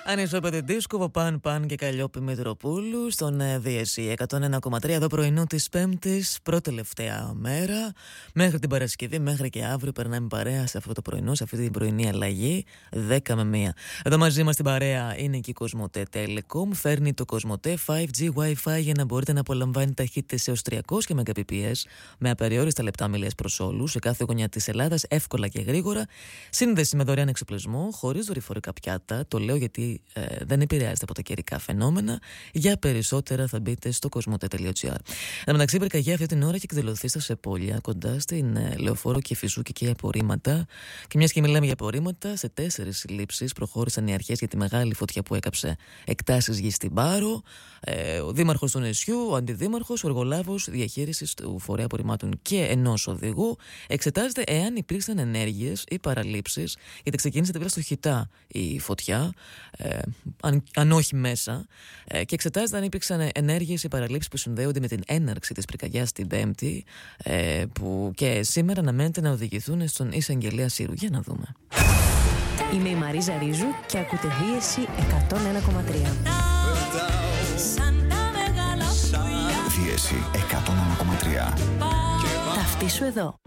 Ανισόπεδο δίσκο, παν και Καλλιόπη Μητροπούλου στον DSC 101,3 εδώ πρωινό της Πέμπτης, πρώτη-τελευταία μέρα. Μέχρι την Παρασκευή, μέχρι και αύριο περνάμε παρέα σε αυτό το πρωινό, σε αυτή την πρωινή αλλαγή 10 με 1. Εδώ μαζί μας την παρέα είναι και η Κοσμοτέ Telecom. Φέρνει το Κοσμοτέ 5G Wi-Fi για να μπορείτε να απολαμβάνετε ταχύτητες έως 300 Mbps με απεριόριστα λεπτά μιλίας προς όλους σε κάθε γωνιά της Ελλάδας, εύκολα και γρήγορα. Σύνδεση με δωρεάν εξοπλισμό, χωρίς δορυφορικά πιάτα. Το λέω γιατί δεν επηρεάζεται από τα καιρικά φαινόμενα. Για περισσότερα θα μπείτε στο κοσμοτέ.gr. Εν τω μεταξύ, πυρκαγιά αυτή την ώρα και εκδηλωθεί στα Σεπόλια, κοντά στην Λεωφόρο και Φυσούκη και απορρίμματα. Και μιας και μιλάμε για απορρίμματα, σε 4 συλλήψεις προχώρησαν οι αρχές για τη μεγάλη φωτιά που έκαψε εκτάσεις γης στην Πάρο. Ο δήμαρχος του νησιού, ο αντιδήμαρχος, ο εργολάβος διαχείρισης του φορέα απορριμμάτων και ενός οδηγού εξετάζεται εάν υπήρξαν ενέργειες ή παραλήψεις, γιατί ξεκίνησε τελικά στο Χιτά η φωτιά. Αν όχι μέσα, και εξετάζεται αν υπήρξαν ενέργειες ή παραλήψεις που συνδέονται με την έναρξη της πυρκαγιάς την Πέμπτη, που και σήμερα αναμένεται να οδηγηθούν στον εισαγγελέα Σύρου. Για να δούμε. Είμαι η Μαρίζα Ρίζου και ακούτε DSC 101,3. DSC 101,3. Ταυτίσου εδώ.